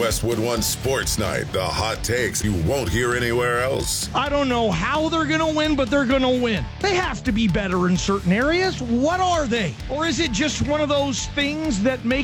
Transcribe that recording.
Westwood One Sports Night. The hot takes you won't hear anywhere else. I don't know how they're going to win, but they're going to win. They have to be better in certain areas. What are they? Or is it just one of those things that make